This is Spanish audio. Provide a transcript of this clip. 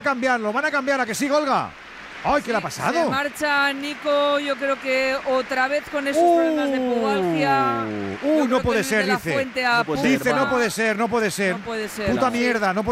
cambiarlo, van a cambiar, ¿a que sí, Olga? ¡Ay, qué le ha pasado! Se marcha Nico, yo creo que otra vez con esos problemas de pubalgia. No puede ser, dice. Fuente a Dice, no puede ser. No puede ser. Puta mierda, no puede